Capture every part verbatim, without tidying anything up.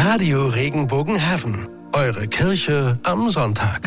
Radio Regenbogen Heaven. Eure Kirche am Sonntag.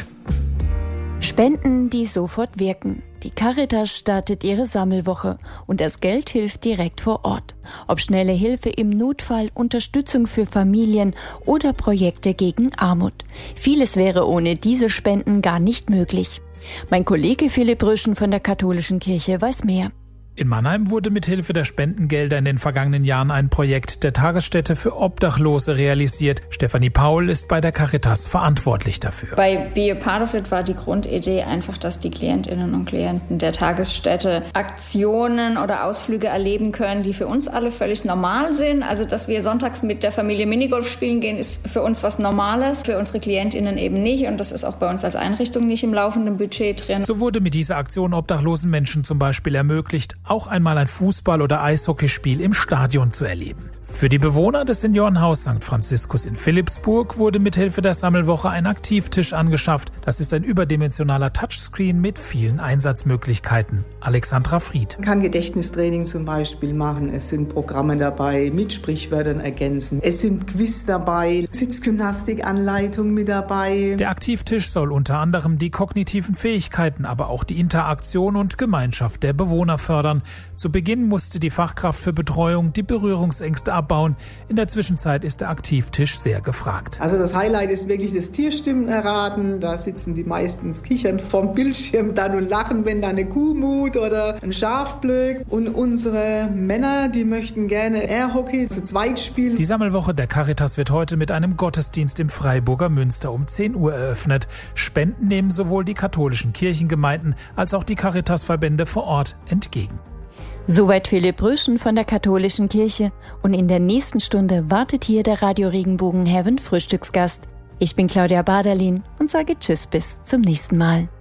Spenden, die sofort wirken. Die Caritas startet ihre Sammelwoche und das Geld hilft direkt vor Ort. Ob schnelle Hilfe im Notfall, Unterstützung für Familien oder Projekte gegen Armut. Vieles wäre ohne diese Spenden gar nicht möglich. Mein Kollege Philipp Rüschen von der Katholischen Kirche weiß mehr. In Mannheim wurde mithilfe der Spendengelder in den vergangenen Jahren ein Projekt der Tagesstätte für Obdachlose realisiert. Stefanie Paul ist bei der Caritas verantwortlich dafür. Bei Be a Part of It war die Grundidee einfach, dass die Klientinnen und Klienten der Tagesstätte Aktionen oder Ausflüge erleben können, die für uns alle völlig normal sind. Also, dass wir sonntags mit der Familie Minigolf spielen gehen, ist für uns was Normales, für unsere Klientinnen eben nicht. Und das ist auch bei uns als Einrichtung nicht im laufenden Budget drin. So wurde mit dieser Aktion obdachlosen Menschen zum Beispiel ermöglicht, auch einmal ein Fußball- oder Eishockeyspiel im Stadion zu erleben. Für die Bewohner des Seniorenhaus Sankt Franziskus in Philippsburg wurde mithilfe der Sammelwoche ein Aktivtisch angeschafft. Das ist ein überdimensionaler Touchscreen mit vielen Einsatzmöglichkeiten. Alexandra Fried. Man kann Gedächtnistraining zum Beispiel machen. Es sind Programme dabei, mit Sprichwörtern ergänzen. Es sind Quiz dabei, Sitzgymnastikanleitung mit dabei. Der Aktivtisch soll unter anderem die kognitiven Fähigkeiten, aber auch die Interaktion und Gemeinschaft der Bewohner fördern. Zu Beginn musste die Fachkraft für Betreuung die Berührungsängste abbauen. In der Zwischenzeit ist der Aktivtisch sehr gefragt. Also das Highlight ist wirklich das Tierstimmen erraten. Da sitzen die meistens kichernd vorm Bildschirm dann und lachen, wenn da eine Kuh mut oder ein Schaf blökt. Und unsere Männer, die möchten gerne Airhockey zu zweit spielen. Die Sammelwoche der Caritas wird heute mit einem Gottesdienst im Freiburger Münster um zehn Uhr eröffnet. Spenden nehmen sowohl die katholischen Kirchengemeinden als auch die Caritas-Verbände vor Ort entgegen. Soweit Philipp Rüschen von der Katholischen Kirche und in der nächsten Stunde wartet hier der Radio Regenbogen Heaven Frühstücksgast. Ich bin Claudia Baderlin und sage Tschüss bis zum nächsten Mal.